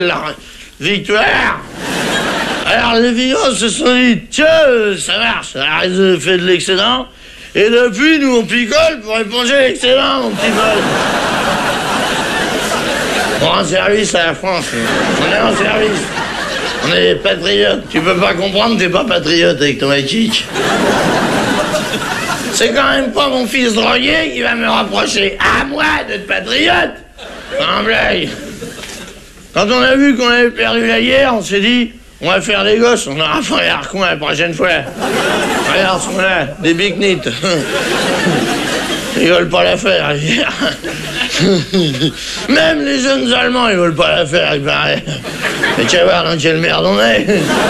la victoire. Alors les vignerons se sont dit, tiens, ça marche, ça arrête de faire de l'excédent. Et depuis, nous, on picole pour éponger l'excédent, mon petit Paul. On rend service à la France. On est en service. On est des patriotes. Tu peux pas comprendre que t'es pas patriote avec ton kick. C'est quand même pas mon fils drogué qui va me reprocher à moi d'être patriote. En blague. Quand on a vu qu'on avait perdu la guerre, on s'est dit, on va faire des gosses, on aura fait les harcons la prochaine fois. Regarde, ils sont là, des big-nits. Ils veulent pas la faire, la guerre. Même les jeunes Allemands, ils veulent pas la faire, il paraît. Mais tu vas voir dans quelle merde on est.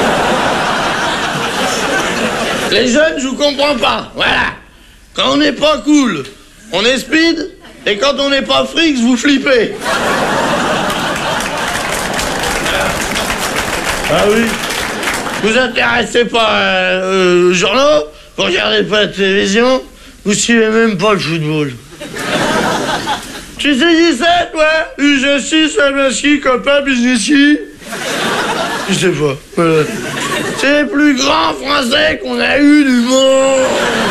Les jeunes, je vous comprends pas, voilà. Quand on n'est pas cool, on est speed, et quand on n'est pas fric, vous flippez. Ah oui. Vous intéressez pas aux journaux, vous regardez pas la télévision, vous suivez même pas le football. Tu sais qui c'est, toi? Je suis Samaski, copain businessy. Je sais pas. Voilà. C'est les plus grands Français qu'on a eu du monde.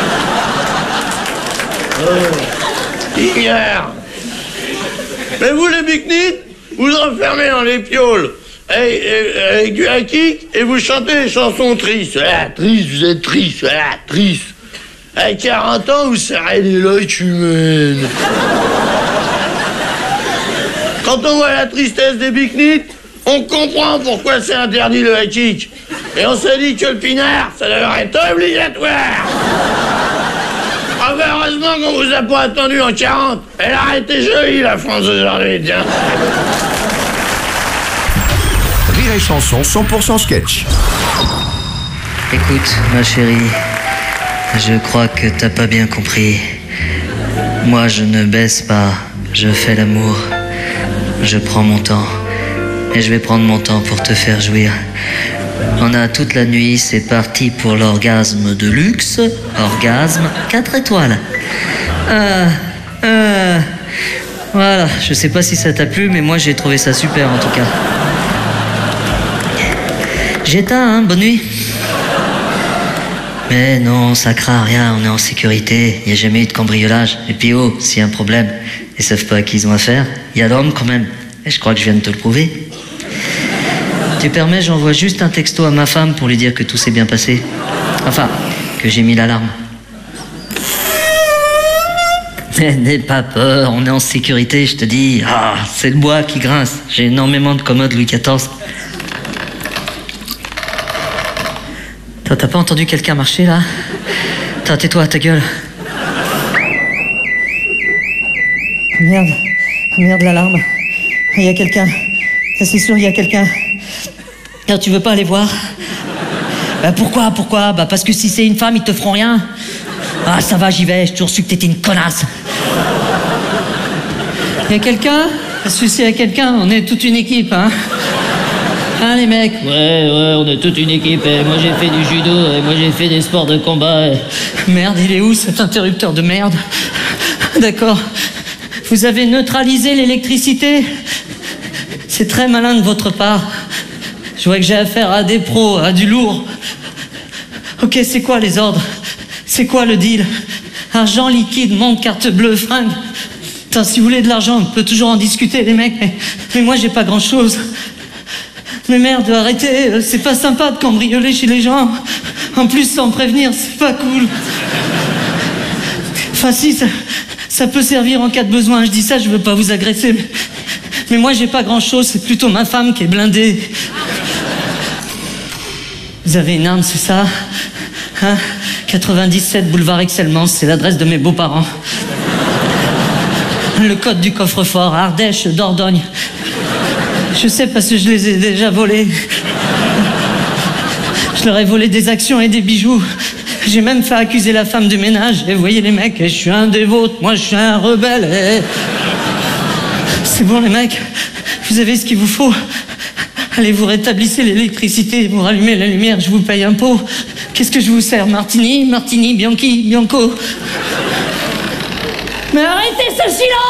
Oh. Ignore. Mais vous, les big-nits, vous enfermez dans les pioles. Avec du kick et vous chantez des chansons tristes. Ah, triste, vous êtes triste. Ah, triste. À 40 ans, vous serrez les lois humaines. Quand on voit la tristesse des big-nits, on comprend pourquoi c'est interdit le high kick. Et on s'est dit que le pinard, ça devrait être obligatoire. Ah ben heureusement qu'on vous a pas attendu en 40. Elle a été jolie, la France aujourd'hui, tiens. Rire et Chanson 100% sketch. Écoute, ma chérie, je crois que t'as pas bien compris. Moi, je ne baisse pas, je fais l'amour. Je prends mon temps. Et je vais prendre mon temps pour te faire jouir. On a toute la nuit, c'est parti pour l'orgasme de luxe. Orgasme 4 étoiles. Voilà, je sais pas si ça t'a plu, mais moi j'ai trouvé ça super en tout cas. J'éteins, hein, bonne nuit. Mais non, ça craint rien, on est en sécurité, il n'y a jamais eu de cambriolage. Et puis oh, s'il y a un problème, ils savent pas à qui ils ont affaire, il y a l'homme quand même. Et je crois que je viens de te le prouver. Tu permets, j'envoie juste un texto à ma femme pour lui dire que tout s'est bien passé. Enfin, que j'ai mis l'alarme. Mais n'aie pas peur, on est en sécurité, je te dis. Ah, c'est le bois qui grince, j'ai énormément de commodes Louis XIV. T'as pas entendu quelqu'un marcher, là? Tais-toi, ta gueule. Merde, l'alarme. Il y a quelqu'un. Ça, c'est sûr, il y a quelqu'un. Alors, tu veux pas aller voir? Bah, pourquoi? Bah, parce que si c'est une femme, ils te feront rien. Ah, ça va, j'y vais, j'ai toujours su que t'étais une connasse. Il y a quelqu'un? Si il y a quelqu'un, on est toute une équipe, hein? Hein, les mecs? Ouais, on est toute une équipe. Et moi, j'ai fait du judo, et moi, j'ai fait des sports de combat. Et... Merde, il est où, cet interrupteur de merde? D'accord. Vous avez neutralisé l'électricité? C'est très malin de votre part. Je vois que j'ai affaire à des pros, à du lourd. Ok, c'est quoi les ordres? C'est quoi le deal? Argent liquide, montre, carte bleue, fringue. Putain, si vous voulez de l'argent, on peut toujours en discuter, les mecs. Mais moi, j'ai pas grand-chose. Mais merde, arrêtez, c'est pas sympa de cambrioler chez les gens. En plus, sans prévenir, c'est pas cool. Enfin si, ça peut servir en cas de besoin. Je dis ça, je veux pas vous agresser. Mais moi, j'ai pas grand-chose, c'est plutôt ma femme qui est blindée. Vous avez une arme, c'est ça? Hein? 97 boulevard Excellence, c'est l'adresse de mes beaux-parents. Le code du coffre-fort, Ardèche, Dordogne. Je sais parce que je les ai déjà volés. Je leur ai volé des actions et des bijoux. J'ai même fait accuser la femme du ménage. Et vous voyez les mecs, je suis un des vôtres, moi je suis un rebelle. Et... C'est bon les mecs, vous avez ce qu'il vous faut. Allez, vous rétablissez l'électricité, vous rallumez la lumière, je vous paye un pot. Qu'est-ce que je vous sers? Martini, Bianchi, Bianco. Mais arrêtez ce silence!